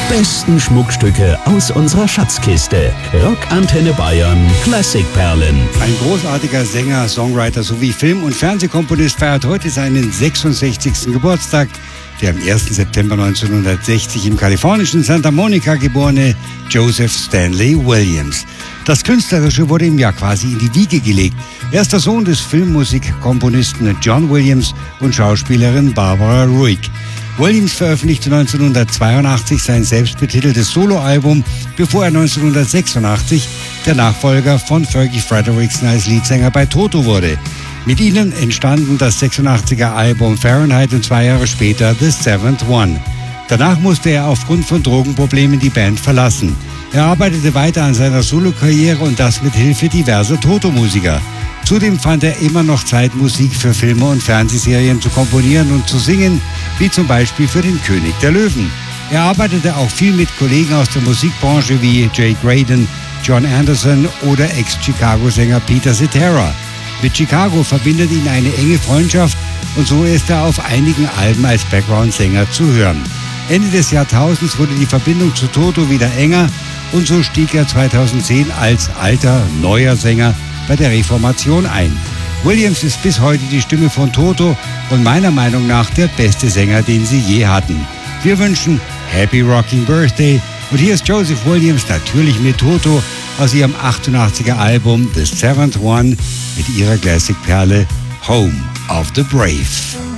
besten Schmuckstücke aus unserer Schatzkiste. Rock Antenne Bayern Klassikperlen. Ein großartiger Sänger, Songwriter sowie Film- und Fernsehkomponist feiert heute seinen 66. Geburtstag. Der am 1. September 1960 im kalifornischen Santa Monica geborene Joseph Stanley Williams. Das Künstlerische wurde ihm ja quasi in die Wiege gelegt. Er ist der Sohn des Filmmusikkomponisten John Williams und Schauspielerin Barbara Ruick. Williams veröffentlichte 1982 sein selbstbetiteltes Soloalbum, bevor er 1986 der Nachfolger von Fergie Frederiksen als Leadsänger bei Toto wurde. Mit ihnen entstanden das 86er Album Fahrenheit und 2 Jahre später The Seventh One. Danach musste er aufgrund von Drogenproblemen die Band verlassen. Er arbeitete weiter an seiner Solokarriere und das mit Hilfe diverser Toto-Musiker. Zudem fand er immer noch Zeit, Musik für Filme und Fernsehserien zu komponieren und zu singen, wie zum Beispiel für den König der Löwen. Er arbeitete auch viel mit Kollegen aus der Musikbranche wie Jay Graydon, John Anderson oder Ex-Chicago-Sänger Peter Cetera. Mit Chicago verbindet ihn eine enge Freundschaft und so ist er auf einigen Alben als Background-Sänger zu hören. Ende des Jahrtausends wurde die Verbindung zu Toto wieder enger und so stieg er 2010 als alter, neuer Sänger bei der Reformation ein. Williams ist bis heute die Stimme von Toto und meiner Meinung nach der beste Sänger, den sie je hatten. Wir wünschen Happy Rocking Birthday und hier ist Joseph Williams natürlich mit Toto aus ihrem 88er Album The Seventh One mit ihrer Classic-Perle Home of the Brave.